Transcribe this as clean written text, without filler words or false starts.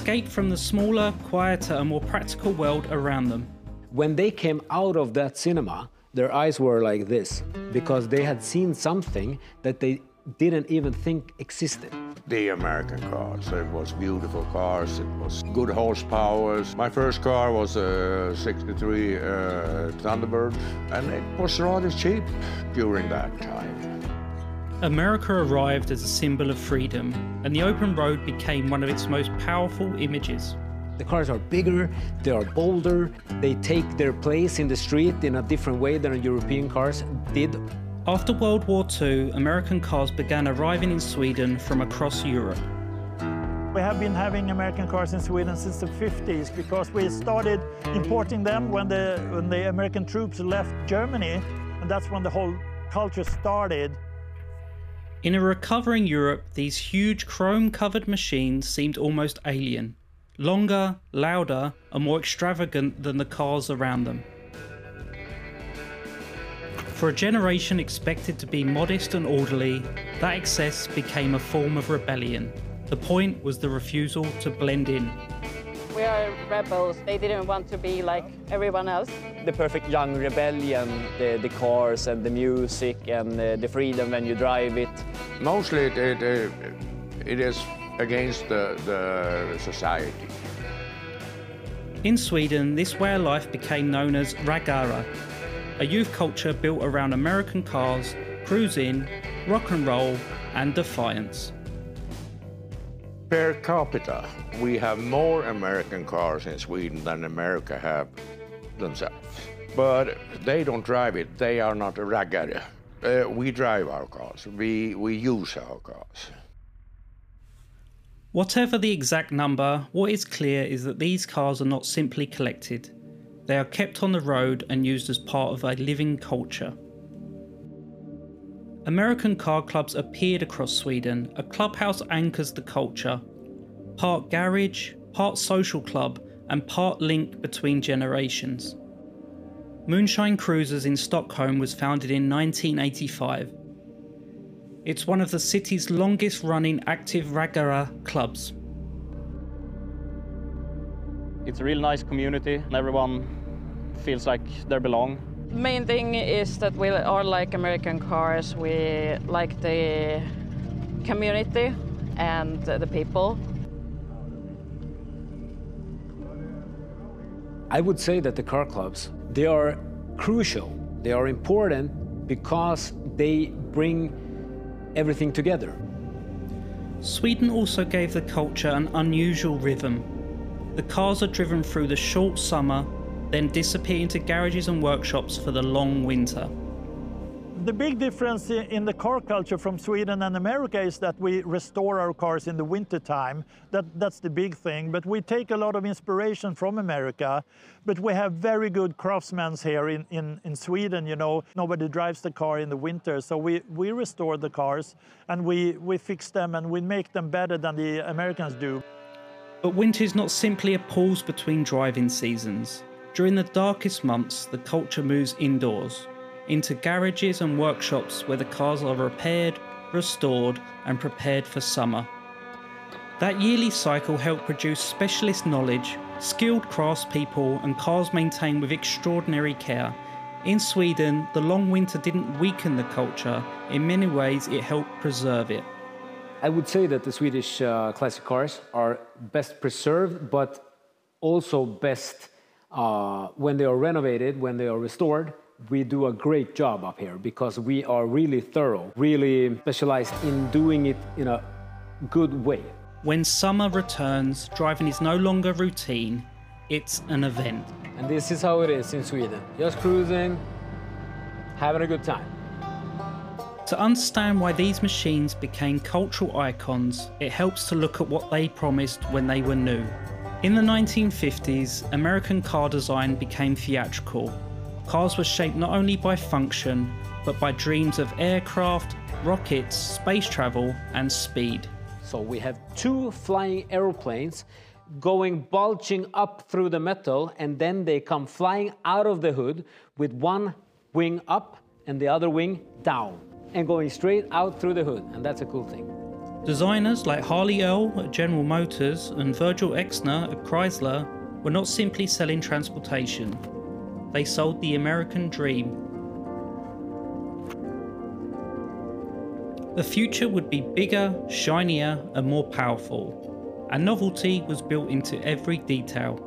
escaped from the smaller, quieter and more practical world around them. When they came out of that cinema, their eyes were like this, because they had seen something that they didn't even think existed. The American cars, it was beautiful cars, it was good horsepower. My first car was a 63 Thunderbird, and it was rather cheap during that time. America arrived as a symbol of freedom, and the open road became one of its most powerful images. The cars are bigger, they are bolder, they take their place in the street in a different way than European cars did. After World War II, American cars began arriving in Sweden from across Europe. We have been having American cars in Sweden since the 50s because we started importing them when the American troops left Germany, and that's when the whole culture started. In a recovering Europe, these huge chrome-covered machines seemed almost alien. Longer, louder, and more extravagant than the cars around them. For a generation expected to be modest and orderly, that excess became a form of rebellion. The point was the refusal to blend in. We are rebels. They didn't want to be like everyone else. The perfect young rebellion, the cars and the music and the freedom when you drive it. Mostly it is against the society. In Sweden, this way of life became known as raggare, a youth culture built around American cars, cruising, rock and roll, and defiance. Per capita, we have more American cars in Sweden than America have themselves. But they don't drive it, they are not a raggare. We drive our cars, we use our cars. Whatever the exact number, what is clear is that these cars are not simply collected. They are kept on the road and used as part of a living culture. American car clubs appeared across Sweden. A clubhouse anchors the culture. Part garage, part social club, and part link between generations. Moonshine Cruisers in Stockholm was founded in 1985. It's one of the city's longest running active raggare clubs. It's a really nice community and everyone feels like they belong. The main thing is that we are like American cars. We like the community and the people. I would say that the car clubs, they are crucial. They are important because they bring everything together. Sweden also gave the culture an unusual rhythm. The cars are driven through the short summer, then disappear into garages and workshops for the long winter. The big difference in the car culture from Sweden and America is that we restore our cars in the winter time. That's the big thing. But we take a lot of inspiration from America. But we have very good craftsmen here in Sweden, you know. Nobody drives the car in the winter. So we restore the cars and we fix them and we make them better than the Americans do. But winter is not simply a pause between driving seasons. During the darkest months, the culture moves indoors, into garages and workshops where the cars are repaired, restored and prepared for summer. That yearly cycle helped produce specialist knowledge, skilled craftspeople and cars maintained with extraordinary care. In Sweden, the long winter didn't weaken the culture. In many ways, it helped preserve it. I would say that the Swedish classic cars are best preserved, but also best when they are renovated, when they are restored. We do a great job up here because we are really thorough, really specialized in doing it in a good way. When summer returns, driving is no longer routine, it's an event. And this is how it is in Sweden. Just cruising, having a good time. To understand why these machines became cultural icons, it helps to look at what they promised when they were new. In the 1950s, American car design became theatrical. Cars were shaped not only by function, but by dreams of aircraft, rockets, space travel, and speed. So we have two flying aeroplanes bulging up through the metal, and then they come flying out of the hood with one wing up and the other wing down, and going straight out through the hood, and that's a cool thing. Designers like Harley Earl at General Motors and Virgil Exner at Chrysler were not simply selling transportation. They sold the American dream. The future would be bigger, shinier, and more powerful. And novelty was built into every detail.